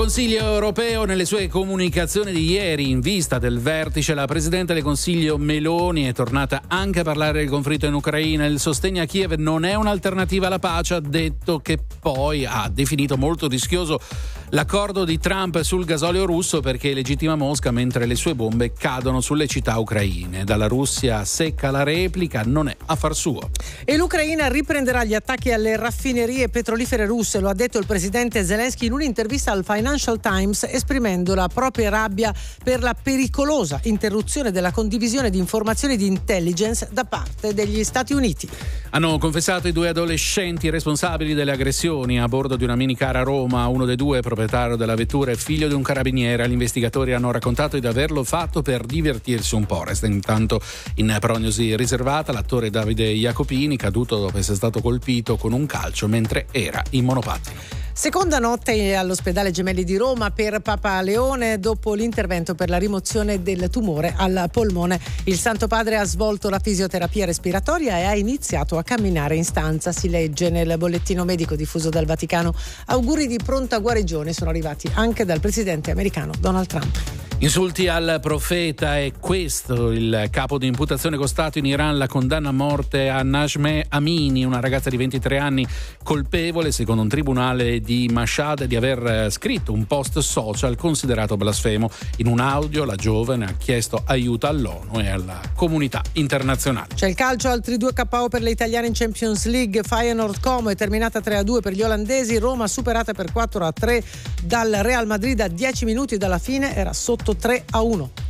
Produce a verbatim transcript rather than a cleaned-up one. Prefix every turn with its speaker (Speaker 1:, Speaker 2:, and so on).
Speaker 1: Consiglio europeo, nelle sue comunicazioni di ieri in vista del vertice, la Presidente del Consiglio Meloni è tornata anche a parlare del conflitto in Ucraina. Il sostegno a Kiev non è un'alternativa alla pace, ha detto, che poi ha definito molto rischioso l'accordo di Trump sul gasolio russo perché legittima Mosca mentre le sue bombe cadono sulle città ucraine. Dalla Russia secca la replica, non è affar suo.
Speaker 2: E l'Ucraina riprenderà gli attacchi alle raffinerie petrolifere russe, lo ha detto il presidente Zelensky in un'intervista al Financial Times, esprimendo la propria rabbia per la pericolosa interruzione della condivisione di informazioni di intelligence da parte degli Stati Uniti.
Speaker 1: Hanno confessato i due adolescenti responsabili delle aggressioni a bordo di una minicar a Roma. Uno dei due, proprietario della vettura e figlio di un carabiniere. Gli investigatori hanno raccontato di averlo fatto per divertirsi un po'. Resta intanto in prognosi riservata l'attore Davide Jacopini, caduto dopo essere stato colpito con un calcio mentre era in monopattino.
Speaker 2: Seconda notte all'ospedale Gemelli di Roma per Papa Leone dopo l'intervento per la rimozione del tumore al polmone. Il Santo Padre ha svolto la fisioterapia respiratoria e ha iniziato a camminare in stanza, si legge nel bollettino medico diffuso dal Vaticano. Auguri di pronta guarigione sono arrivati anche dal presidente americano Donald Trump.
Speaker 1: Insulti al profeta, è questo il capo di imputazione con Stato in Iran, la condanna a morte a Najmeh Amini, una ragazza di ventitré anni colpevole, secondo un tribunale di Mashhad, di aver scritto un post social considerato blasfemo. In un audio la giovane ha chiesto aiuto all'ONU e alla comunità internazionale.
Speaker 2: C'è il calcio, altri due K O per le italiane in Champions League. Feyenoord Como è terminata tre a due per gli olandesi, Roma superata per quattro a tre dal Real Madrid a dieci minuti dalla fine, era sotto tre a uno.